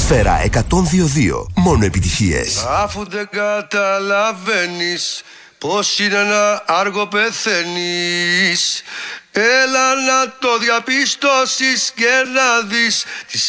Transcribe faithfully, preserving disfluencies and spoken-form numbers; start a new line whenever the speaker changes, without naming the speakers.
Σφαίρα εκατόν δύο δύο. Μόνο επιτυχίες.
Αφού δεν καταλαβαίνεις πως είναι να άργο πεθαίνεις, έλα να το διαπιστώσεις και να δεις τις